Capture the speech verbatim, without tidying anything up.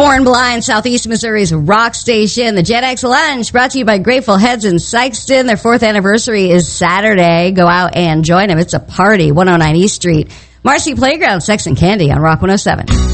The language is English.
Hornblind, Southeast Missouri's rock station. The Gen X Lunch brought to you by Grateful Heads in Sykeston. Their fourth anniversary is Saturday. Go out and join them. It's a party. one oh nine East Street. Marcy Playground, Sex and Candy on Rock one oh seven.